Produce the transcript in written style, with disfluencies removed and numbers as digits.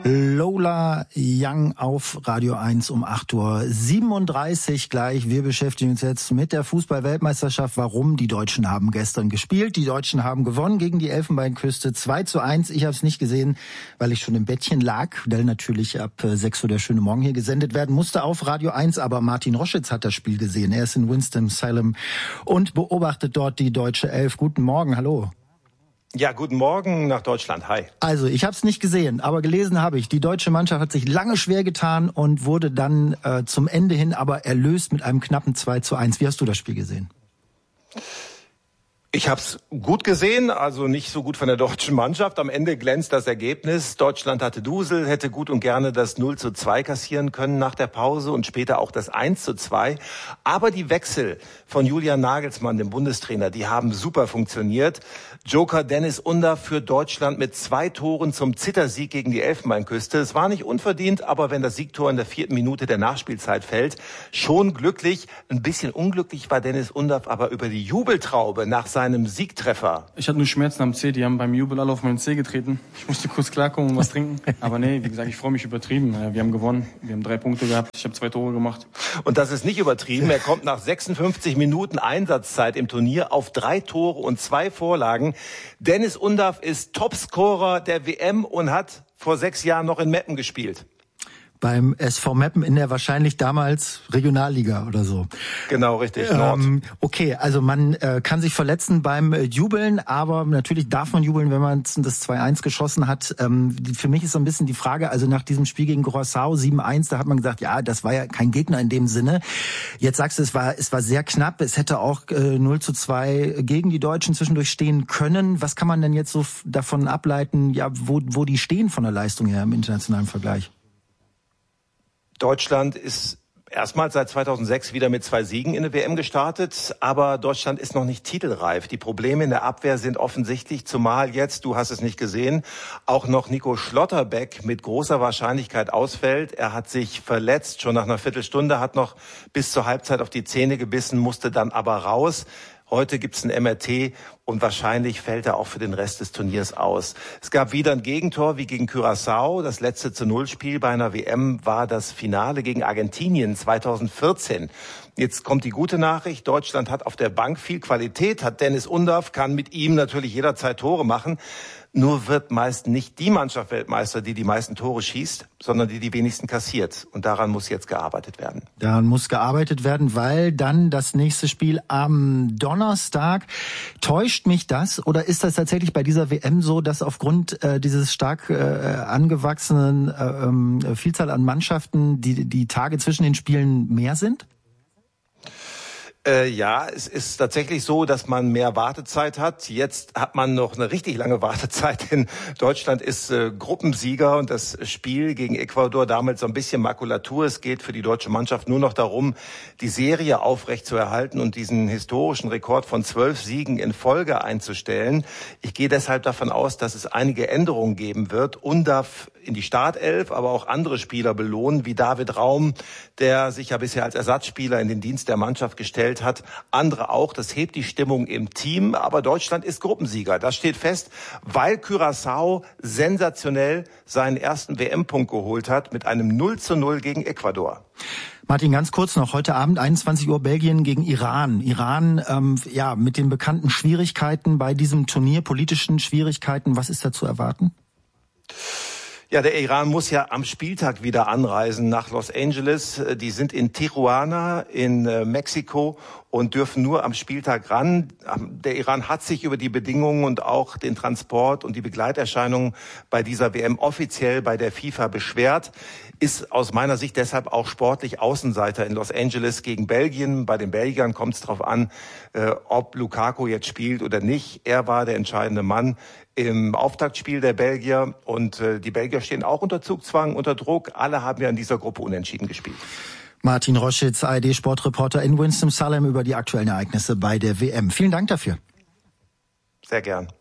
Lola Young auf Radio 1 um 8:37 Uhr gleich. Wir beschäftigen uns jetzt mit der Fußball-Weltmeisterschaft. Warum? Die Deutschen haben gestern gespielt. Die Deutschen haben gewonnen gegen die Elfenbeinküste 2:1. Ich habe es nicht gesehen, weil ich schon im Bettchen lag, weil natürlich ab 6 Uhr der schöne Morgen hier gesendet werden musste auf Radio 1. Aber Martin Roschitz hat das Spiel gesehen. Er ist in Winston-Salem und beobachtet dort die deutsche Elf. Guten Morgen, hallo. Ja, guten Morgen nach Deutschland. Hi. Also, ich habe es nicht gesehen, aber gelesen habe ich. Die deutsche Mannschaft hat sich lange schwer getan und wurde dann zum Ende hin aber erlöst mit einem knappen 2:1. Wie hast du das Spiel gesehen? Ich habe es gut gesehen, also nicht so gut von der deutschen Mannschaft. Am Ende glänzt das Ergebnis. Deutschland hatte Dusel, hätte gut und gerne das 0:2 kassieren können nach der Pause und später auch das 1:2. Aber die Wechsel von Julian Nagelsmann, dem Bundestrainer, die haben super funktioniert. Joker Dennis Undav für Deutschland mit 2 Toren zum Zittersieg gegen die Elfenbeinküste. Es war nicht unverdient, aber wenn das Siegtor in der 4. Minute der Nachspielzeit fällt, schon glücklich. Ein bisschen unglücklich war Dennis Undav aber über die Jubeltraube nach seinem Siegtreffer. Ich hatte nur Schmerzen am Zeh, die haben beim Jubel alle auf meinen Zeh getreten. Ich musste kurz klarkommen und was trinken. Aber nee, wie gesagt, ich freue mich übertrieben. Wir haben gewonnen, wir haben 3 Punkte gehabt, ich habe 2 Tore gemacht. Und das ist nicht übertrieben. Er kommt nach 56 Minuten Einsatzzeit im Turnier auf 3 Tore und 2 Vorlagen. Dennis Undav ist Topscorer der WM und hat vor 6 Jahren noch in Meppen gespielt. Beim SV Meppen in der wahrscheinlich damals Regionalliga oder so. Genau, richtig, Nord. Okay, also man kann sich verletzen beim Jubeln, aber natürlich darf man jubeln, wenn man das 2:1 geschossen hat. Für mich ist so ein bisschen die Frage, also nach diesem Spiel gegen Curaçao 7:1, da hat man gesagt, ja, das war ja kein Gegner in dem Sinne. Jetzt sagst du, es war sehr knapp, es hätte auch 0:2 gegen die Deutschen zwischendurch stehen können. Was kann man denn jetzt so davon ableiten, ja, wo die stehen von der Leistung her im internationalen Vergleich? Deutschland ist erstmals seit 2006 wieder mit 2 Siegen in der WM gestartet, aber Deutschland ist noch nicht titelreif. Die Probleme in der Abwehr sind offensichtlich, zumal jetzt, du hast es nicht gesehen, auch noch Nico Schlotterbeck mit großer Wahrscheinlichkeit ausfällt. Er hat sich verletzt, schon nach einer Viertelstunde, hat noch bis zur Halbzeit auf die Zähne gebissen, musste dann aber raus. Heute gibt's ein MRT und wahrscheinlich fällt er auch für den Rest des Turniers aus. Es gab wieder ein Gegentor wie gegen Curaçao. Das letzte 0:0 bei einer WM war das Finale gegen Argentinien 2014. Jetzt kommt die gute Nachricht. Deutschland hat auf der Bank viel Qualität, hat Dennis Undav, kann mit ihm natürlich jederzeit Tore machen. Nur wird meist nicht die Mannschaft Weltmeister, die die meisten Tore schießt, sondern die wenigsten kassiert. Und daran muss jetzt gearbeitet werden. Daran muss gearbeitet werden, weil dann das nächste Spiel am Donnerstag. Täuscht mich das oder ist das tatsächlich bei dieser WM so, dass aufgrund dieses stark angewachsenen Vielzahl an Mannschaften die Tage zwischen den Spielen mehr sind? Ja, es ist tatsächlich so, dass man mehr Wartezeit hat. Jetzt hat man noch eine richtig lange Wartezeit, denn Deutschland ist Gruppensieger und das Spiel gegen Ecuador damals so ein bisschen Makulatur. Es geht für die deutsche Mannschaft nur noch darum, die Serie aufrechtzuerhalten und diesen historischen Rekord von 12 Siegen in Folge einzustellen. Ich gehe deshalb davon aus, dass es einige Änderungen geben wird. Undav in die Startelf, aber auch andere Spieler belohnen, wie David Raum, der sich ja bisher als Ersatzspieler in den Dienst der Mannschaft gestellt hat. Andere auch. Das hebt die Stimmung im Team. Aber Deutschland ist Gruppensieger. Das steht fest, weil Curaçao sensationell seinen ersten WM-Punkt geholt hat mit einem 0:0 gegen Ecuador. Martin, ganz kurz noch. Heute Abend 21 Uhr Belgien gegen Iran. Iran, mit den bekannten Schwierigkeiten bei diesem Turnier, politischen Schwierigkeiten. Was ist da zu erwarten? Ja, der Iran muss ja am Spieltag wieder anreisen nach Los Angeles. Die sind in Tijuana in Mexiko und dürfen nur am Spieltag ran. Der Iran hat sich über die Bedingungen und auch den Transport und die Begleiterscheinungen bei dieser WM offiziell bei der FIFA beschwert. Ist aus meiner Sicht deshalb auch sportlich Außenseiter in Los Angeles gegen Belgien. Bei den Belgiern kommt es darauf an, ob Lukaku jetzt spielt oder nicht. Er war der entscheidende Mann im Auftaktspiel der Belgier und die Belgier stehen auch unter Zugzwang, unter Druck. Alle haben ja in dieser Gruppe unentschieden gespielt. Martin Roschitz, ARD-Sportreporter in Winston-Salem über die aktuellen Ereignisse bei der WM. Vielen Dank dafür. Sehr gern.